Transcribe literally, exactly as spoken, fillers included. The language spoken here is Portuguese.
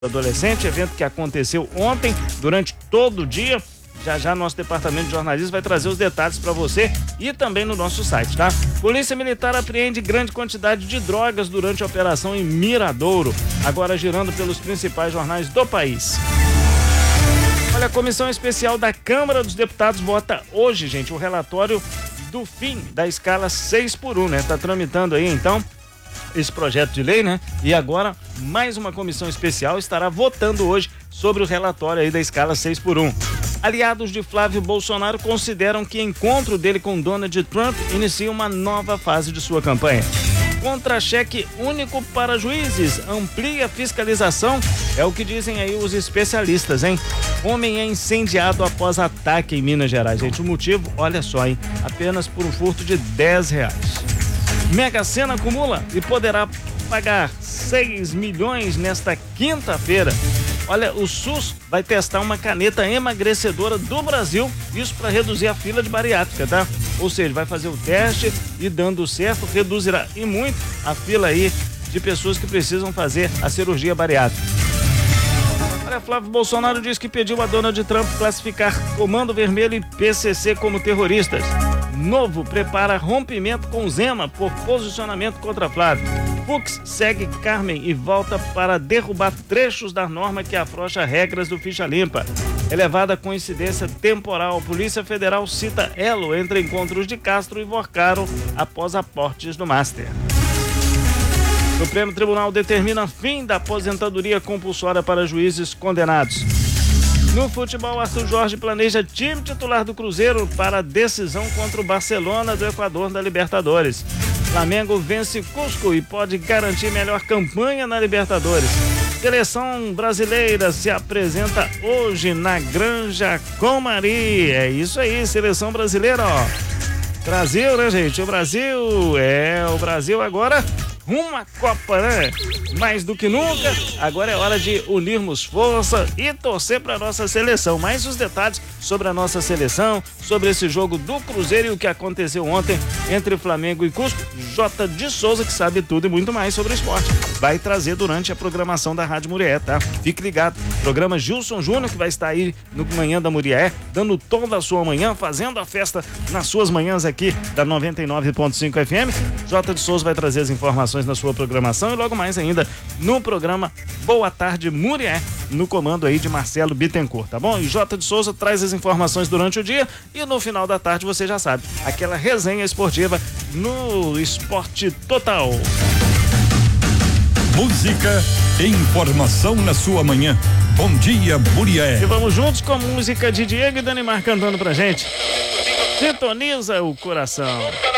adolescente, evento que aconteceu ontem, durante todo o dia. Já já nosso departamento de jornalismo vai trazer os detalhes para você e também no nosso site, tá? Polícia Militar apreende grande quantidade de drogas durante a operação em Miradouro, agora girando pelos principais jornais do país. Olha, a Comissão Especial da Câmara dos Deputados vota hoje, gente, o relatório do fim da escala seis por um, né? Tá tramitando aí, então, esse projeto de lei, né? E agora, mais uma comissão especial estará votando hoje sobre o relatório aí da escala seis por um. Aliados de Flávio Bolsonaro consideram que o encontro dele com Donald Trump inicia uma nova fase de sua campanha. Contra-cheque único para juízes amplia a fiscalização, é o que dizem aí os especialistas, hein? Homem é incendiado após ataque em Minas Gerais, gente. O motivo, olha só, hein? Apenas por um furto de dez reais. Mega Sena acumula e poderá pagar seis milhões nesta quinta-feira. Olha, o SUS vai testar uma caneta emagrecedora do Brasil, isso para reduzir a fila de bariátrica, tá? Ou seja, vai fazer o teste e dando certo, reduzirá e muito a fila aí de pessoas que precisam fazer a cirurgia bariátrica. Olha, Flávio Bolsonaro diz que pediu a Donald Trump classificar Comando Vermelho e P C C como terroristas. Novo prepara rompimento com Zema por posicionamento contra Flávio. Fux segue Carmen e volta para derrubar trechos da norma que afrouxa regras do Ficha Limpa. Elevada coincidência temporal, Polícia Federal cita elo entre encontros de Castro e Vorcaro após aportes do Master. Supremo Tribunal determina fim da aposentadoria compulsória para juízes condenados. No futebol, Arthur Jorge planeja time titular do Cruzeiro para a decisão contra o Barcelona do Equador da Libertadores. Flamengo vence Cusco e pode garantir melhor campanha na Libertadores. Seleção brasileira se apresenta hoje na Granja Comari. É isso aí, seleção brasileira, ó. Brasil, né, gente? O Brasil, é, o Brasil agora uma Copa, né? Mais do que nunca, agora é hora de unirmos força e torcer para nossa seleção. Mais os detalhes sobre a nossa seleção, sobre esse jogo do Cruzeiro e o que aconteceu ontem entre Flamengo e Cusco, J de Souza, que sabe tudo e muito mais sobre esporte, vai trazer durante a programação da Rádio Murié, tá? Fique ligado. Programa Gilson Júnior, que vai estar aí no Manhã da Murié, dando toda a sua manhã, fazendo a festa nas suas manhãs aqui da noventa e nove ponto cinco F M. J de Souza vai trazer as informações na sua programação e logo mais ainda no programa Boa Tarde Murié, no comando aí de Marcelo Bittencourt, tá bom? E J de Souza traz as informações durante o dia e no final da tarde você já sabe, aquela resenha esportiva no Esporte Total. Música e informação na sua manhã. Bom dia, Murié. E vamos juntos com a música de Diego e Danimar cantando pra gente. Sintoniza o coração.